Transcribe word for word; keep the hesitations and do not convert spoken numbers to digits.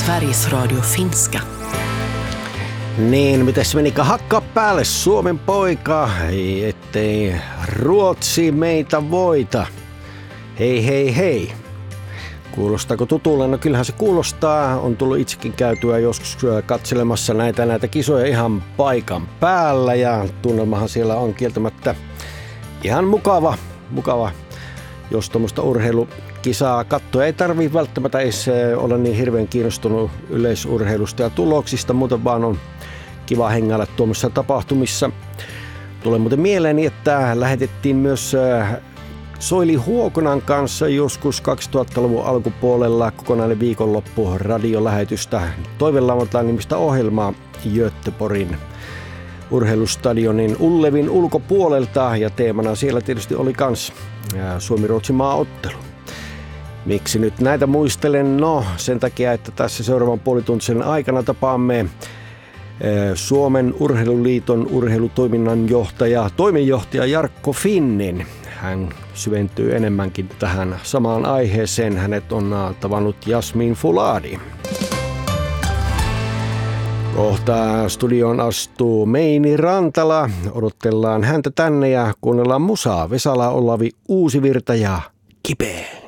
Sveriges Radio finska. Niin, mitäs menikö hakka päälle Suomen poika, ettei Ruotsi meitä voita. Hei hei hei. Kuulostaako tutulle? No kyllähän se kuulostaa. On tullut itsekin käytyä joskus katselemassa näitä, näitä kisoja ihan paikan päällä ja tunnelmahan siellä on kieltämättä ihan mukava, mukava. Jos tuommoista urheilukisaa katsoa, ei tarvitse välttämättä edes olla niin hirveän kiinnostunut yleisurheilusta ja tuloksista, muuten vaan on kiva hengailla tuommoisissa tapahtumissa. Tulee muuten mieleeni, että lähetettiin myös Soili Huokonan kanssa joskus kaksituhattaluvun alkupuolella kokonainen viikonloppu radiolähetystä Toivelauantai nimistä ohjelmaa Göteborgin urheilustadionin Ullevin ulkopuolelta ja teemana siellä tietysti oli kans Suomi-Ruotsin maaottelu. Miksi nyt näitä muistelen? No sen takia, että tässä seuraavan puolituntisen aikana tapaamme Suomen Urheiluliiton urheilutoiminnan johtaja, toimenjohtaja Jarkko Finnin. Hän syventyy enemmänkin tähän samaan aiheeseen. Hänet on tavannut Jasmin Fuladi. Kohta studioon astuu Meini Rantala. Odotellaan häntä tänne ja kuunnellaan musaa. Vesala Olavi Uusivirta ja Kipeä.